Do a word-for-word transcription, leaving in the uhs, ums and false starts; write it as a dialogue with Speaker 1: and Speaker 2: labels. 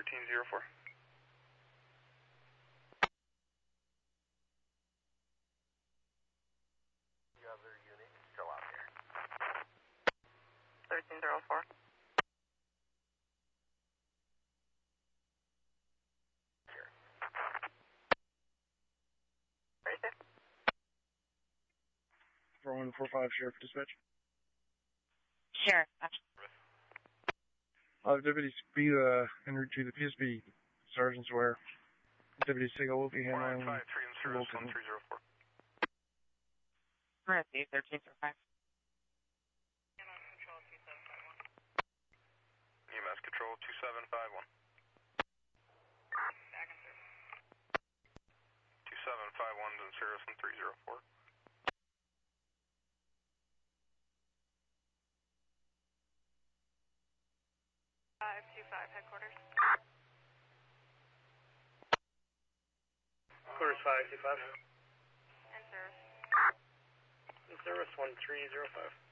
Speaker 1: thirteen zero four.
Speaker 2: The other unit is still out there.
Speaker 3: thirteen zero four.
Speaker 2: Here.
Speaker 3: Right there.
Speaker 4: four one four five, Sheriff Dispatch.
Speaker 3: Sheriff.
Speaker 4: Uh, Deputy Speed, uh, en route to the P S B. Sergeant's aware. Deputy Segal will be
Speaker 1: four
Speaker 4: handling.
Speaker 1: nine five three in service one three zero four.
Speaker 3: Mercy, thirteen zero five.
Speaker 1: E M S control two seven five one. two seven five one is in service one three zero four.
Speaker 3: five two five, headquarters.
Speaker 4: Quarters five two five.
Speaker 3: In service.
Speaker 4: In service one three zero five.